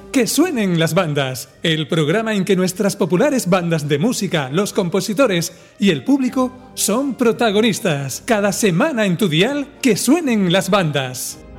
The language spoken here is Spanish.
Que suenen las bandas, el programa en que nuestras populares bandas de música, los compositores y el público son protagonistas. Cada semana en tu dial, que suenen las bandas.